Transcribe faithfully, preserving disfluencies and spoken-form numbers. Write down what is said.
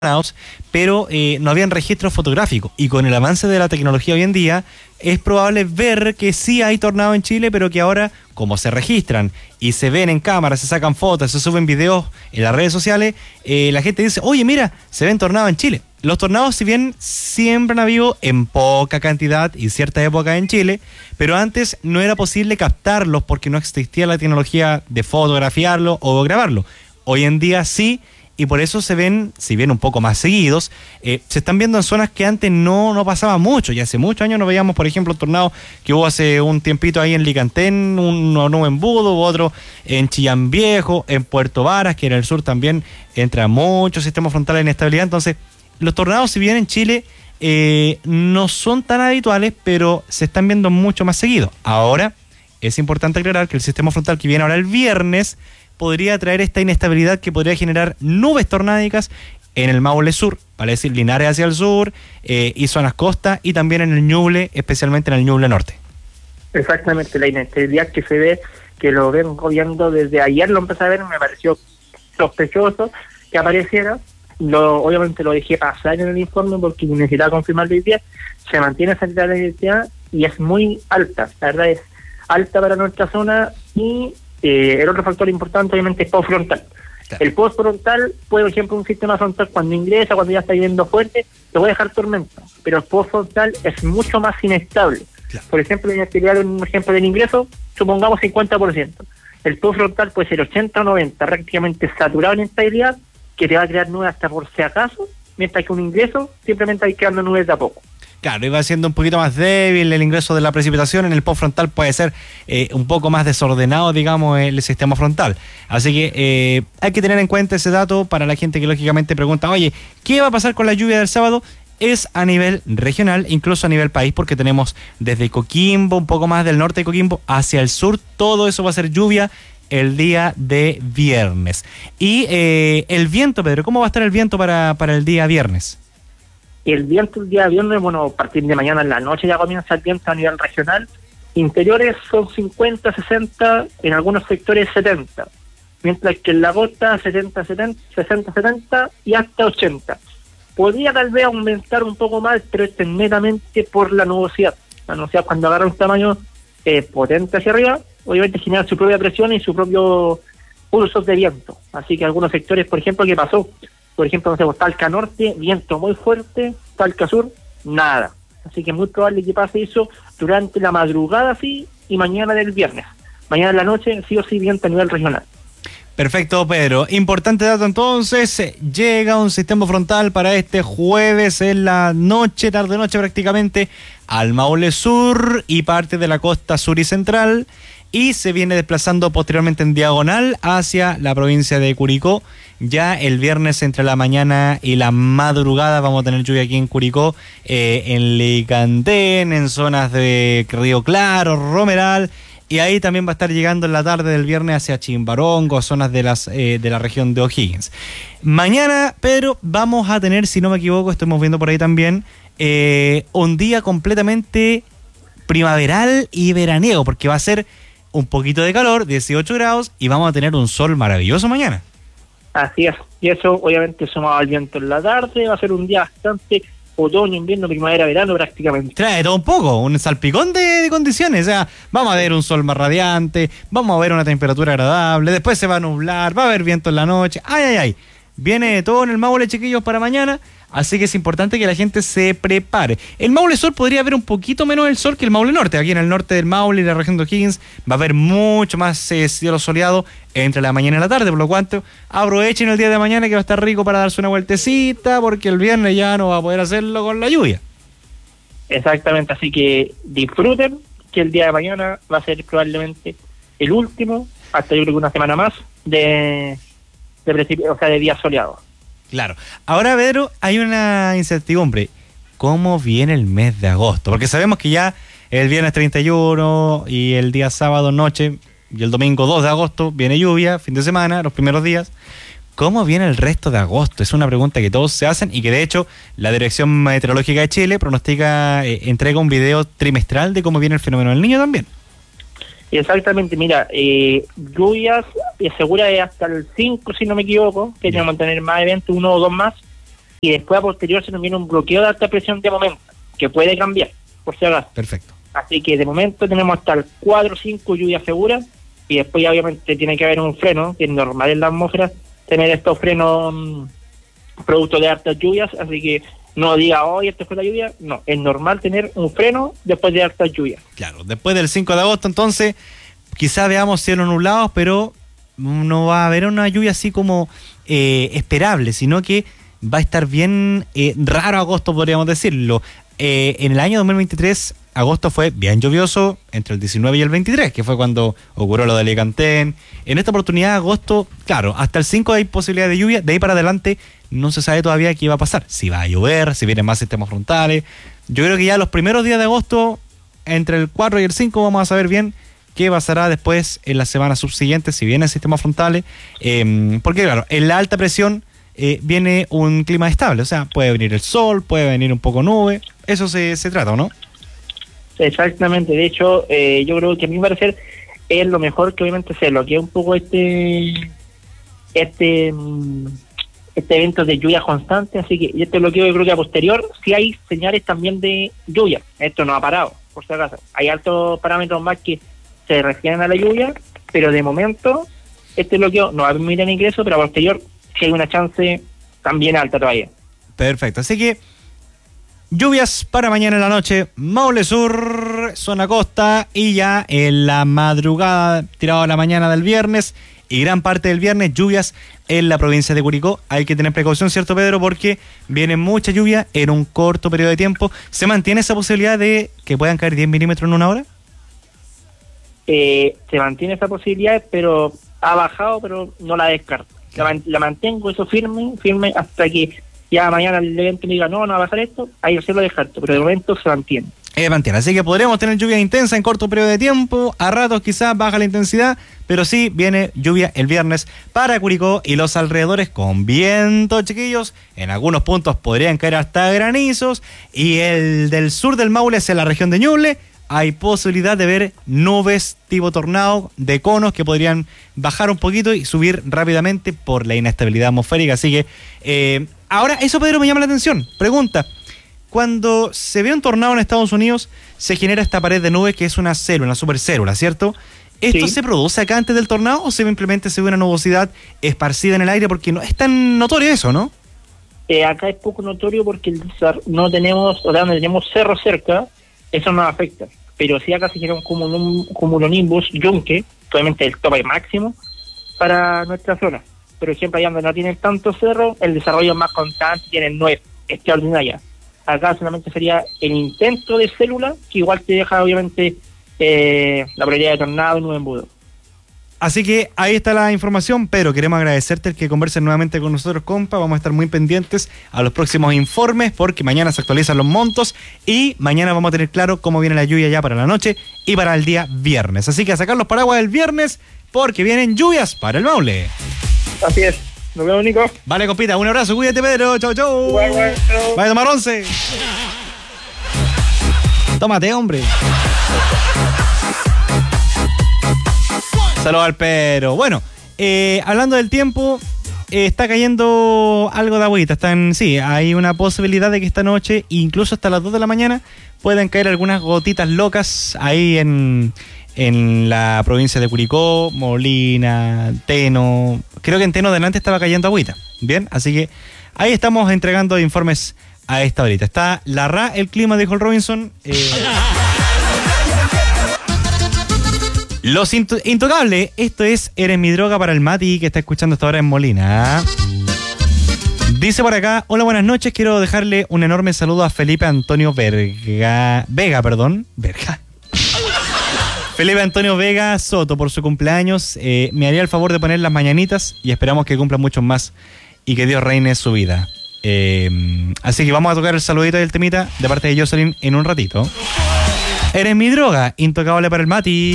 pero eh, no habían registros fotográficos. Y con el avance de la tecnología hoy en día, es probable ver que sí hay tornados en Chile, pero que ahora, como se registran y se ven en cámara, se sacan fotos, se suben videos en las redes sociales, eh, la gente dice, oye, mira, se ven tornados en Chile. Los tornados, si bien siempre han habido en poca cantidad y cierta época en Chile, pero antes no era posible captarlos porque no existía la tecnología de fotografiarlo o grabarlo. Hoy en día sí. Y por eso se ven, si bien un poco más seguidos, eh, se están viendo en zonas que antes no, no pasaba mucho. Y hace muchos años no veíamos, por ejemplo, el tornado que hubo hace un tiempito ahí en Licantén, uno no en Budo, otro en Chillán Viejo, en Puerto Varas, que en el sur también entra mucho sistema frontal de inestabilidad. Entonces, los tornados, si bien en Chile eh, no son tan habituales, pero se están viendo mucho más seguidos. Ahora, es importante aclarar que el sistema frontal que viene ahora el viernes podría traer esta inestabilidad que podría generar nubes tornádicas en el Maule Sur, vale decir, Linares hacia el sur, eh, y zonas costa, y también en el Ñuble, especialmente en el Ñuble Norte. Exactamente, la inestabilidad que se ve, que lo vengo viendo desde ayer, lo empecé a ver, me pareció sospechoso que apareciera. Lo, obviamente lo dejé pasar en el informe porque necesitaba confirmarlo hoy día. Se mantiene esa inestabilidad y es muy alta, la verdad es alta para nuestra zona. Y Eh, el otro factor importante obviamente es post-frontal. Claro. El post-frontal, por ejemplo, un sistema frontal cuando ingresa, cuando ya está lloviendo fuerte, te puede dejar tormenta, pero el post-frontal es mucho más inestable. Claro. Por ejemplo, la inestabilidad, un ejemplo del ingreso, supongamos cincuenta por ciento. El post-frontal puede ser ochenta o noventa, prácticamente saturado en inestabilidad, que te va a crear nubes hasta por si acaso, mientras que un ingreso simplemente hay creando nubes de a poco. Claro, iba siendo un poquito más débil el ingreso de la precipitación. En el post frontal puede ser eh, un poco más desordenado, digamos, el sistema frontal. Así que eh, hay que tener en cuenta ese dato para la gente que lógicamente pregunta, oye, ¿qué va a pasar con la lluvia del sábado? Es a nivel regional, incluso a nivel país, porque tenemos desde Coquimbo, un poco más del norte de Coquimbo, hacia el sur, todo eso va a ser lluvia el día de viernes. Y eh, el viento, Pedro, ¿cómo va a estar el viento para, para el día viernes? El viento el día viernes, bueno, a partir de mañana en la noche ya comienza el viento a nivel regional. Interiores son cincuenta, sesenta, en algunos sectores setenta. Mientras que en la costa setenta, setenta, sesenta, setenta y hasta ochenta. Podría tal vez aumentar un poco más, pero esto es netamente por la nubosidad. La nubosidad cuando agarra un tamaño eh, potente hacia arriba, obviamente genera su propia presión y su propio pulso de viento. Así que algunos sectores, por ejemplo, ¿qué pasó? Por ejemplo, no sé, Talca Norte, viento muy fuerte, Talca Sur, nada. Así que es muy probable que pase eso durante la madrugada, sí, y mañana del viernes. Mañana en la noche, sí o sí, viento a nivel regional. Perfecto, Pedro. Importante dato entonces, llega un sistema frontal para este jueves en la noche, tarde-noche prácticamente, al Maule Sur y parte de la costa sur y central, y se viene desplazando posteriormente en diagonal hacia la provincia de Curicó. Ya el viernes entre la mañana y la madrugada vamos a tener lluvia aquí en Curicó, eh, en Licantén, en zonas de Río Claro, Romeral, y ahí también va a estar llegando en la tarde del viernes hacia Chimbarongo, zonas de las eh, de la región de O'Higgins. Mañana, Pedro, vamos a tener, si no me equivoco, estamos viendo por ahí también, eh, un día completamente primaveral y veraniego, porque va a ser un poquito de calor, dieciocho grados, y vamos a tener un sol maravilloso mañana. Así es, y eso obviamente sumado al viento en la tarde, va a ser un día bastante otoño, invierno, primavera, verano prácticamente. Trae todo un poco, un salpicón de, de condiciones, o sea, vamos a ver un sol más radiante, vamos a ver una temperatura agradable, después se va a nublar, va a haber viento en la noche, ay, ay, ay, viene todo en el Maule, chiquillos, para mañana. Así que es importante que la gente se prepare. El Maule Sur podría haber un poquito menos el sol que el Maule Norte. Aquí en el norte del Maule y la región de O'Higgins va a haber mucho más eh, cielo soleado entre la mañana y la tarde. Por lo cual, aprovechen el día de mañana que va a estar rico para darse una vueltecita, porque el viernes ya no va a poder hacerlo con la lluvia. Exactamente, así que disfruten que el día de mañana va a ser probablemente el último, hasta yo creo que una semana más, de, de, precip- o sea, de días soleados. Claro. Ahora, Pedro, hay una incertidumbre. ¿Cómo viene el mes de agosto? Porque sabemos que ya el viernes treinta y uno y el día sábado noche y el domingo dos de agosto viene lluvia, fin de semana, los primeros días. ¿Cómo viene el resto de agosto? Es una pregunta que todos se hacen y que de hecho la Dirección Meteorológica de Chile pronostica, eh, entrega un video trimestral de cómo viene el fenómeno del Niño también. Exactamente, mira, eh, lluvias eh, segura es hasta el cinco, si no me equivoco, que yeah. Vamos a tener más eventos, uno o dos más, y después a posterior se nos viene un bloqueo de alta presión de momento, que puede cambiar, por si acaso. Perfecto. Así que de momento tenemos hasta el cuatro o cinco lluvia segura, y después ya obviamente tiene que haber un freno, que es normal en la atmósfera tener estos frenos mmm, producto de altas lluvias, así que no diga, hoy esta fue la lluvia, no, es normal tener un freno después de altas lluvias. Claro, después del cinco de agosto entonces quizás veamos cielos nublados, pero no va a haber una lluvia así como eh, esperable, sino que va a estar bien eh, raro agosto, podríamos decirlo. Eh, en el año dos mil veintitrés, agosto fue bien lluvioso entre el diecinueve y el veintitrés, que fue cuando ocurrió lo de Alicantén. En esta oportunidad, agosto, claro, hasta el cinco hay posibilidad de lluvia. De ahí para adelante no se sabe todavía qué va a pasar. Si va a llover, si vienen más sistemas frontales. Yo creo que ya los primeros días de agosto, entre el cuatro y el cinco, vamos a saber bien qué pasará después en las semanas subsiguientes, si vienen sistemas frontales. Eh, porque, claro, en la alta presión eh, viene un clima estable. O sea, puede venir el sol, puede venir un poco nube. Eso se, se trata, ¿o no? Exactamente, de hecho, eh, yo creo que a mi parecer es lo mejor que obviamente se bloquea un poco este este este evento de lluvia constante, así que y este bloqueo yo creo que a posterior sí hay señales también de lluvia. Esto no ha parado, por si acaso. Hay altos parámetros más que se refieren a la lluvia, pero de momento este bloqueo no va a permitir el ingreso, pero a posterior sí hay una chance también alta todavía. Perfecto, así que lluvias para mañana en la noche, Maule Sur, zona costa, y ya en la madrugada, tirado a la mañana del viernes y gran parte del viernes, lluvias en la provincia de Curicó. Hay que tener precaución, ¿cierto, Pedro? Porque viene mucha lluvia en un corto periodo de tiempo. ¿Se mantiene esa posibilidad de que puedan caer diez milímetros en una hora? Eh, se mantiene esa posibilidad, pero ha bajado, pero no la descarto. La, la mantengo eso firme, firme hasta que ya mañana el evento me diga, no, no va a pasar esto, ahí yo se lo descarto, pero de momento se mantiene. Eh, mantiene, así que podremos tener lluvia intensa en corto periodo de tiempo, a ratos quizás baja la intensidad, pero sí viene lluvia el viernes para Curicó y los alrededores con viento, chiquillos. En algunos puntos podrían caer hasta granizos, y el del sur del Maule hacia la región de Ñuble hay posibilidad de ver nubes tipo tornado de conos que podrían bajar un poquito y subir rápidamente por la inestabilidad atmosférica. Así que eh, ahora eso, Pedro, me llama la atención. Pregunta: cuando se ve un tornado en Estados Unidos, se genera esta pared de nubes que es una célula, una supercélula, ¿cierto? ¿Esto sí se produce acá antes del tornado o simplemente se ve una nubosidad esparcida en el aire? Porque no es tan notorio eso, ¿no? Eh, acá es poco notorio porque no tenemos, o sea, no tenemos cerro cerca, eso no afecta. Pero sí acá se genera un cumulum, cumulonimbus yunque, obviamente el tope máximo para nuestra zona. Pero siempre allá donde no tienen tanto cerro, el desarrollo es más constante, tienen nueve extraordinarias. Acá solamente sería el intento de célula, que igual te deja obviamente eh, la probabilidad de tornado y nube embudo. Así que ahí está la información, pero queremos agradecerte el que converses nuevamente con nosotros, compa. Vamos a estar muy pendientes a los próximos informes porque mañana se actualizan los montos y mañana vamos a tener claro cómo viene la lluvia ya para la noche y para el día viernes. Así que a sacar los paraguas el viernes porque vienen lluvias para el Maule. Así es. Nos vemos, Nico. Vale, compita, un abrazo, cuídate, Pedro. Chau, chau. Bueno, bueno, chau. Vaya a tomar once. Tómate, hombre. Saludos al Pedro. Bueno, eh, hablando del tiempo, eh, está cayendo algo de agüita. Están, sí, hay una posibilidad de que esta noche, incluso hasta las dos de la mañana, puedan caer algunas gotitas locas ahí en, en la provincia de Curicó, Molina, Teno. Creo que en Teno delante estaba cayendo agüita. Bien, así que ahí estamos entregando informes a esta horita. Está la R A, el clima, dijo el Robinson. Eh, Los into- Intocables, esto es Eres mi droga para el Mati, que está escuchando esta hora en Molina. Dice por acá: hola, buenas noches, quiero dejarle un enorme saludo a Felipe Antonio Verga, Vega, perdón, Verga. Felipe Antonio Vega Soto por su cumpleaños. Eh, me haría el favor de poner las mañanitas y esperamos que cumpla muchos más y que Dios reine su vida. Eh, así que vamos a tocar el saludito y el temita de parte de Jocelyn en un ratito. Eres mi droga, Intocable para el Mati.